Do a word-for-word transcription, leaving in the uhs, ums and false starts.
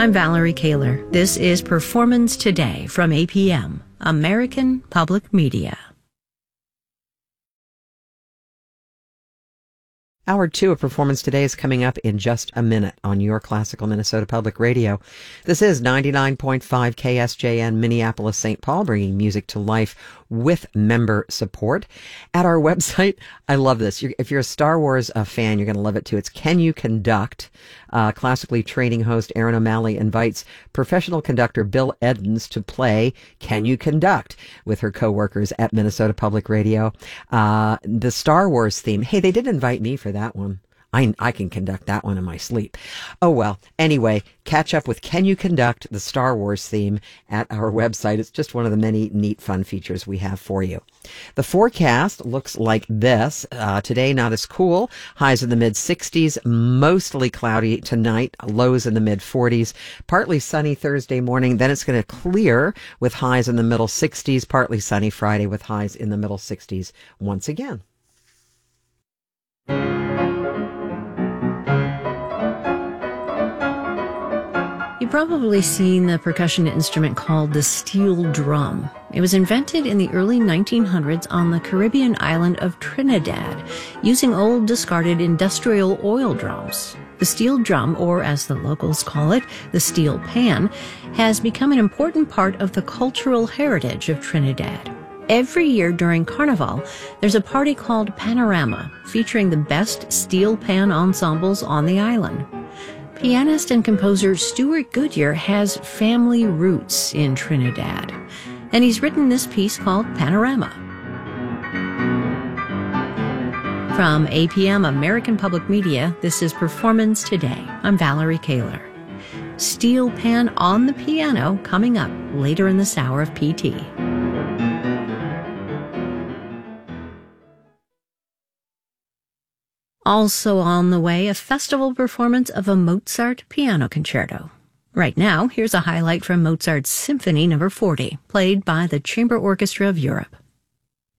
I'm Valerie Kaler. This is Performance Today from A P M, American Public Media. Hour two of Performance Today is coming up in just a minute on your classical Minnesota Public Radio. This is ninety-nine point five K S J N Minneapolis, Saint Paul, bringing music to life with member support. At our website, I love this. You're, if you're a Star Wars uh, fan, you're going to love it too. It's Can You Conduct? Uh, classically training host Aaron O'Malley invites professional conductor Bill Edens to play Can You Conduct? With her co-workers at Minnesota Public Radio. Uh, the Star Wars theme. Hey, they did invite me for that one. I, I can conduct that one in my sleep. Oh, well. Anyway, catch up with Can You Conduct? The Star Wars theme at our website. It's just one of the many neat, fun features we have for you. The forecast looks like this. Uh, today, not as cool. Highs in the mid sixties, mostly cloudy tonight, lows in the mid forties. Partly sunny Thursday morning. Then it's going to clear with highs in the middle sixties. Partly sunny Friday with highs in the middle sixties once again. You've probably seen the percussion instrument called the steel drum. It was invented in the early nineteen hundreds on the Caribbean island of Trinidad, using old discarded industrial oil drums. The steel drum, or as the locals call it, the steel pan, has become an important part of the cultural heritage of Trinidad. Every year during Carnival, there's a party called Panorama, featuring the best steel pan ensembles on the island. Pianist and composer Stuart Goodyear has family roots in Trinidad, and he's written this piece called Panorama. From A P M American Public Media, this is Performance Today. I'm Valerie Kaler. Steel pan on the piano coming up later in this hour of P T. Also on the way, a festival performance of a Mozart piano concerto. Right now, here's a highlight from Mozart's Symphony Number forty, played by the Chamber Orchestra of Europe.